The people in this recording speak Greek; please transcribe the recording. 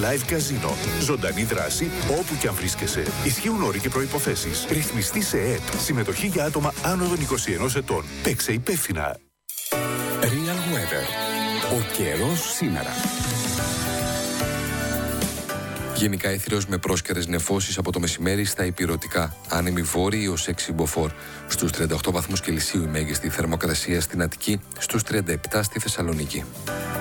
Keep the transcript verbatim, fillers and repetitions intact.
Live Casino. Ζωντανή δράση όπου και αν βρίσκεσαι. Ισχύουν όροι και προϋποθέσεις. Ρυθμιστή σε ΕΕΠ. Συμμετοχή για άτομα άνω των είκοσι ενός ετών. Παίξε υπεύθυνα. Real Weather. Ο καιρός σήμερα. Γενικά αιθραίος με πρόσκαιρες νεφώσεις από το μεσημέρι στα ηπειρωτικά. Άνεμη βόρειη ως έξι μποφόρ. Στους τριάντα οκτώ βαθμούς Κελσίου η μέγιστη θερμοκρασία στην Αττική, στους τριάντα επτά στη Θεσσαλονίκη.